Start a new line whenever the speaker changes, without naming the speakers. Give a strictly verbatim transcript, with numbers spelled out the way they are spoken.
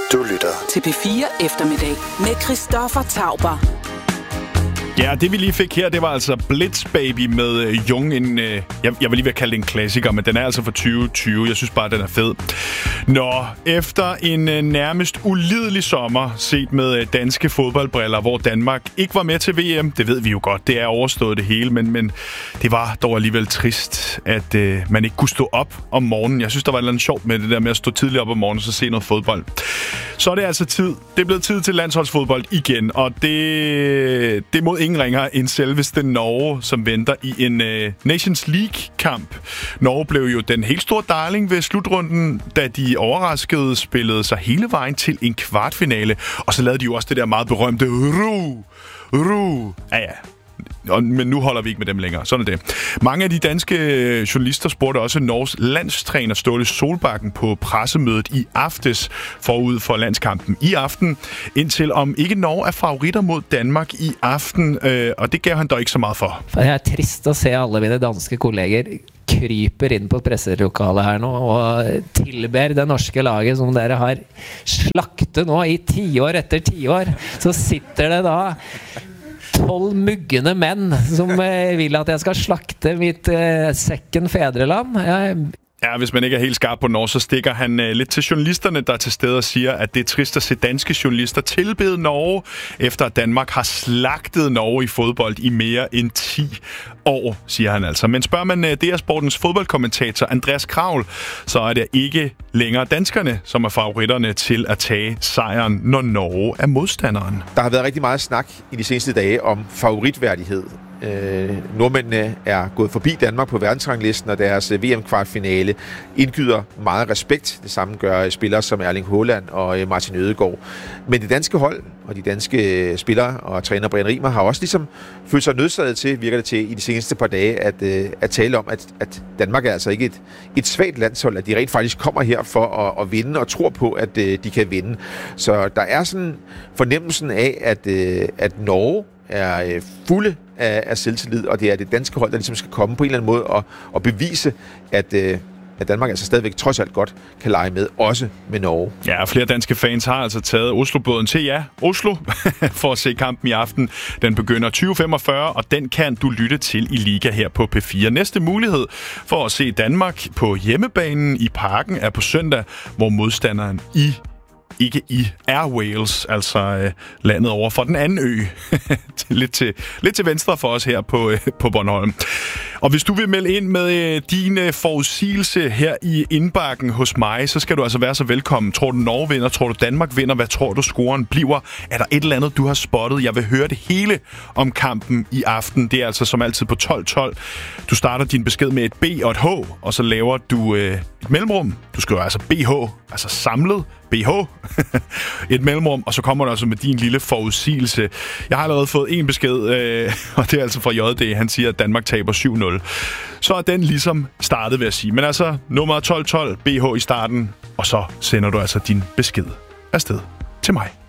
Du lytter
til P fire Eftermiddag med Christoffer Tauber.
Ja, det vi lige fik her, det var altså Blitz Baby med uh, Jung. En, uh, jeg, jeg vil lige ved at kalde det en klassiker, men den er altså fra tyve tyve. Jeg synes bare, den er fed. Nå, efter en uh, nærmest ulidelig sommer, set med uh, danske fodboldbriller, hvor Danmark ikke var med til V M, det ved vi jo godt, det er overstået det hele, men, men det var dog alligevel trist, at uh, man ikke kunne stå op om morgenen. Jeg synes, der var noget sjovt med det der med at stå tidligt op om morgenen og så se noget fodbold. Så er det altså tid. Det er blevet tid til landsholdsfodbold igen, og det, det mod ingen ringer end selveste Norge, som venter i en uh, Nations League-kamp. Norge blev jo den helt store darling ved slutrunden, da de overraskede spillede sig hele vejen til en kvartfinale. Og så lavede de jo også det der meget berømte ru, ru. Ja, ja. Men nu holder vi ikke med dem længere. Sådan er det. Mange af de danske journalister spurgte også Norges landstræner Ståle Solbakken på pressemødet i aftes forud for landskampen i aften, indtil om ikke Norge er favoritter mod Danmark i aften, og det gav han dog ikke så meget for.
Det er trist at se alle mine danske kolleger kryper ind på presselokalet her nu og tilber det norske laget, som dere har slagtet nå i tiår etter tiår. Så sitter det da tolv muggende menn som eh, vil at jeg skal slagte mitt eh, sekken fædreland. Jeg
Ja, hvis man ikke er helt skarp på Norge, så stikker han øh, lidt til journalisterne, der er til stede og siger, at det er trist at se danske journalister tilbede Norge, efter at Danmark har slagtet Norge i fodbold i mere end ti år, siger han altså. Men spørger man øh, D R Sportens fodboldkommentator Andreas Kravl, så er det ikke længere danskerne, som er favoritterne til at tage sejren, når Norge er modstanderen.
Der har været rigtig meget snak i de seneste dage om favoritværdighed. Øh, nordmændene er gået forbi Danmark på verdensranglisten, og deres V M-kvartfinale indgyder meget respekt. Det samme gør spillere som Erling Haaland og Martin Ødegaard. Men det danske hold og de danske spillere og træner Brian Riemer har også ligesom følt sig nødsaget til, virker det til i de seneste par dage, at, at tale om, at, at Danmark er altså ikke et, et svagt landshold, at de rent faktisk kommer her for at, at vinde og tror på, at de kan vinde. Så der er sådan fornemmelsen af, at, at Norge er fulde af, af selvtillid, og det er det danske hold, der ligesom skal komme på en eller anden måde og, og bevise, at, øh, at Danmark altså stadigvæk trods alt godt kan lege med, også med Norge.
Ja, flere danske fans har altså taget Oslo-båden til, ja, Oslo, for at se kampen i aften. Den begynder tyve femogfyrre, og den kan du lytte til i Liga her på P fire. Næste mulighed for at se Danmark på hjemmebanen i Parken er på søndag, hvor modstanderen i ikke i er Wales, altså øh, landet over for den anden ø. lidt, til, lidt til venstre for os her på, øh, på Bornholm. Og hvis du vil melde ind med øh, din øh, forudsigelse her i indbakken hos mig, så skal du altså være så velkommen. Tror du Norge vinder? Tror du Danmark vinder? Hvad tror du scoren bliver? Er der et eller andet, du har spottet? Jeg vil høre det hele om kampen i aften. Det er altså som altid på tolv tolv. Du starter din besked med et B og et H, og så laver du øh, et mellemrum. Du skriver altså B H, altså samlet B H. Et mellemrum, og så kommer du altså med din lille forudsigelse. Jeg har allerede fået en besked, øh, og det er altså fra J D. Han siger, at Danmark taber syv nul. Så er den ligesom startet, vil jeg sige. Men altså, nummer tolv tolv, B H i starten, og så sender du altså din besked afsted til mig.